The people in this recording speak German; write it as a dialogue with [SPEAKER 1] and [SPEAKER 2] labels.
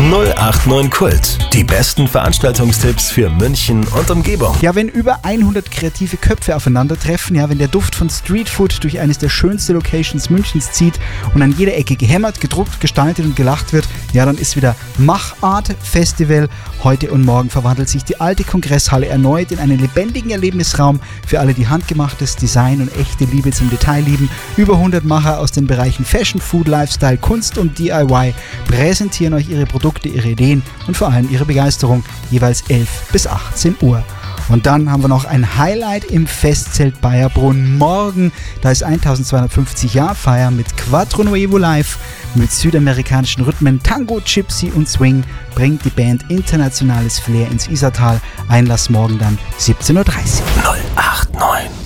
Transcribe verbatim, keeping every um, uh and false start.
[SPEAKER 1] null acht neun Kult. Die besten Veranstaltungstipps für München und Umgebung.
[SPEAKER 2] Ja, wenn über hundert kreative Köpfe aufeinandertreffen, ja, wenn der Duft von Streetfood durch eines der schönsten Locations Münchens zieht und an jeder Ecke gehämmert, gedruckt, gestaltet und gelacht wird, ja, dann ist wieder Machart Festival. Heute und morgen verwandelt sich die alte Kongresshalle erneut in einen lebendigen Erlebnisraum für alle, die handgemachtes Design und echte Liebe zum Detail lieben. Über hundert Macher aus den Bereichen Fashion, Food, Lifestyle, Kunst und D I Y präsentieren euch ihre Produkte, ihre Ideen und vor allem ihre Begeisterung, jeweils elf bis achtzehn Uhr. Und dann haben wir noch ein Highlight im Festzelt Bayerbrunn. Morgen, da ist eintausendzweihundertfünfzig Jahr Feier mit Quattro Nuevo Live, mit südamerikanischen Rhythmen, Tango, Gypsy und Swing bringt die Band internationales Flair ins Isartal. Einlass morgen dann siebzehn Uhr dreißig.
[SPEAKER 1] null acht neun